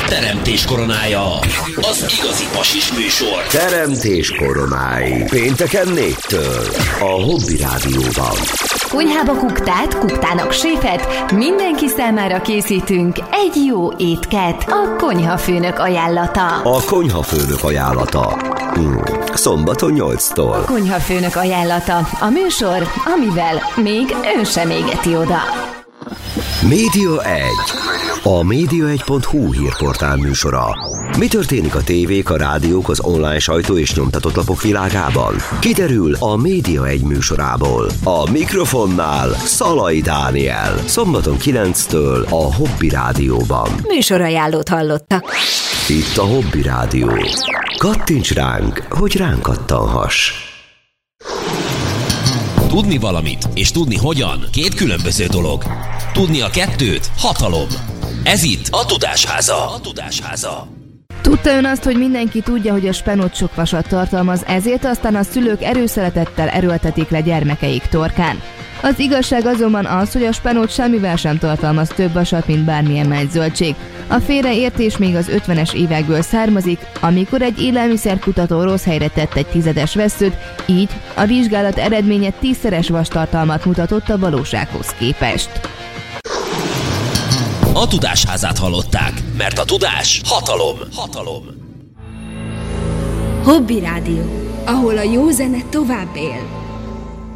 Teremtés koronája. Az igazi pasis műsor. Teremtés koronái. Pénteken 4-től. A Hobby Rádióban. Konyhába kuktát, kuktának séfet, mindenki számára készítünk egy jó étket. A konyhafőnök ajánlata. A konyhafőnök ajánlata. Szombaton 8-tól. A konyhafőnök ajánlata. A műsor, amivel még ön sem égeti oda. Média 1. A média1.hu hírportál műsora. Mi történik a tévék, a rádiók, az online sajtó és nyomtatott lapok világában? Kiderül a Média 1 műsorából. A mikrofonnál Szalai Dániel. Szombaton 9-től a Hobby Rádióban. Műsorajánlót hallottak. Itt a Hobby Rádió. Kattints ránk, hogy ránk kattanhass. Tudni valamit és tudni hogyan két különböző dolog. Tudni a kettőt hatalom. Ez itt a Tudásháza. Tudta ön azt, hogy mindenki tudja, hogy a spenót sok vasat tartalmaz, ezért aztán a szülők erőszeretettel erőltetik le gyermekeik torkán? Az igazság azonban az, hogy a spenót semmivel sem tartalmaz több vasat, mint bármilyen más zöldség. A félreértés még az 50-es évekből származik, amikor egy élelmiszerkutató rossz helyre tett egy 10-es vesszőt, így a vizsgálat eredménye 10-szeres vastartalmat mutatott a valósághoz képest. A Tudásházát hallották, mert a tudás hatalom. Hobby Rádió, ahol a jó zene tovább él.